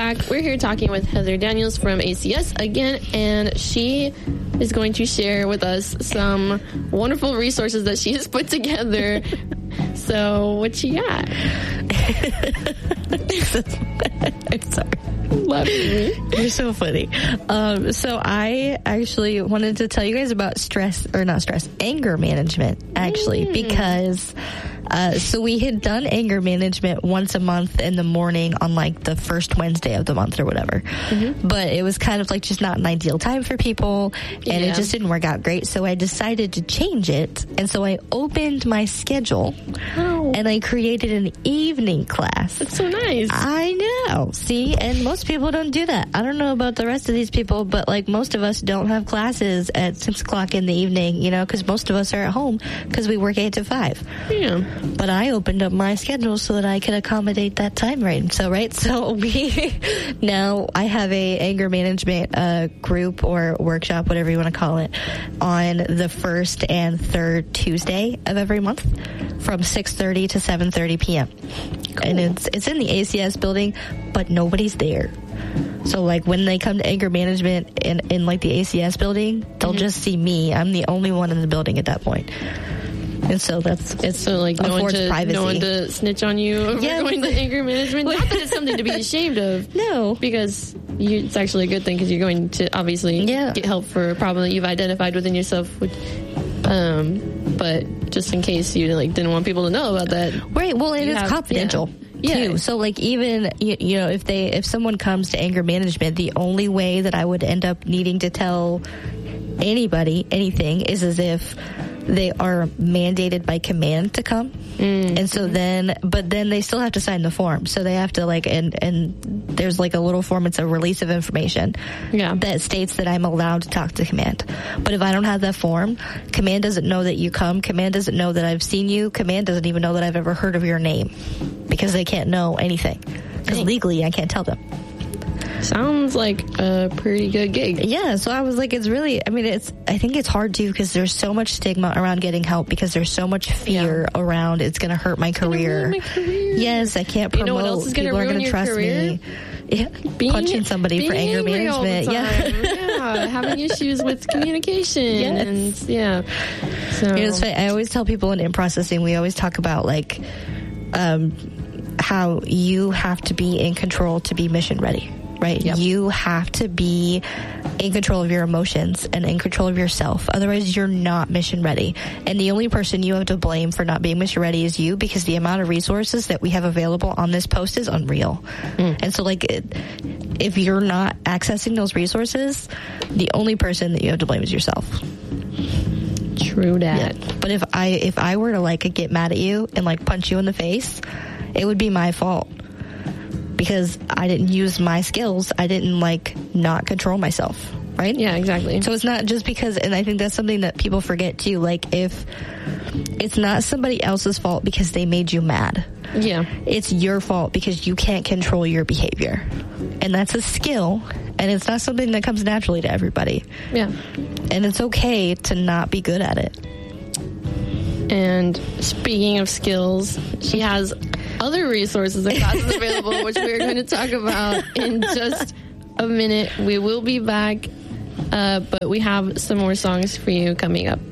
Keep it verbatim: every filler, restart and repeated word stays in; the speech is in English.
back. We're here talking with Heather Daniels from A C S again, and she is going to share with us some wonderful resources that she has put together. So, what you got? Sorry. Love you. You're so funny. Um, so I actually wanted to tell you guys about stress, or not stress, anger management, actually, mm. because uh, so we had done anger management once a month in the morning on like the first Wednesday of the month or whatever. Mm-hmm. But it was kind of like just not an ideal time for people, and yeah. it just didn't work out great. So I decided to change it. And so I opened my schedule oh. and I created an evening class. That's so nice. I know. See, and most people don't do that. I don't know about the rest of these people, but like most of us don't have classes at six o'clock in the evening, you know, because most of us are at home because we work eight to five. Yeah. But I opened up my schedule so that I could accommodate that time range. So, right. So we now I have a anger management uh, group or workshop, whatever you want to call it, on the first and third Tuesday of every month from six thirty to seven thirty p.m. Cool. And it's it's in the A C S building, but nobody's there. So, like, when they come to anger management in, in like, the A C S building, they'll mm-hmm. just see me. I'm the only one in the building at that point. And so that's, it's so like no one, to, privacy. no one to snitch on you over yeah, going to anger management. Not that it's something to be ashamed of. No. Because you, it's actually a good thing because you're going to obviously yeah. get help for a problem that you've identified within yourself. Which, um, but just in case you like didn't want people to know about that. Right. Well, it is have, confidential. Yeah. Yeah. Too. So like even you, you know if they if someone comes to anger management, the only way that I would end up needing to tell anybody anything is as if they are mandated by command to come. Mm. And so then, but then they still have to sign the form. So they have to like, and, and there's like a little form, it's a release of information yeah. that states that I'm allowed to talk to command. But if I don't have that form, command doesn't know that you come. Command doesn't know that I've seen you. Command doesn't even know that I've ever heard of your name because they can't know anything. Because legally I can't tell them. Sounds like a pretty good gig. Yeah, so I was like, it's really, I mean, it's, I think it's hard too because there's so much stigma around getting help because there's so much fear yeah. around it's going to hurt my career. My career. Yes, I can't promote. You know what else is People gonna are going to trust career? me. Yeah, being, punching somebody for anger management. Yeah. yeah, having issues with communication. Yes. And yeah. So. You know, it's funny. I always tell people in, in processing, we always talk about like, um, how you have to be in control to be mission ready. Right? Yep. You have to be in control of your emotions and in control of yourself. Otherwise, you're not mission ready. And the only person you have to blame for not being mission ready is you because the amount of resources that we have available on this post is unreal. Mm. And so, like, if you're not accessing those resources, the only person that you have to blame is yourself. True that. Yeah. But if I, if I were to, like, get mad at you and, like, punch you in the face, it would be my fault. Because I didn't use my skills. I didn't, like, not control myself, right? Yeah, exactly. So it's not just because, and I think that's something that people forget, too. Like, if it's not somebody else's fault because they made you mad. Yeah. It's your fault because you can't control your behavior. And that's a skill, and it's not something that comes naturally to everybody. Yeah. And it's okay to not be good at it. And speaking of skills, she has other resources and classes available, which we're going to talk about in just a minute. We will be back, uh, but we have some more songs for you coming up.